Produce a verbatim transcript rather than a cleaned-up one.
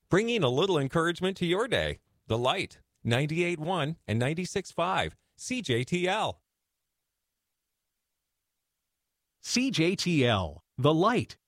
bringing a little encouragement to your day. The Light, ninety-eight point one and ninety-six point five, C J T L. C J T L, The Light,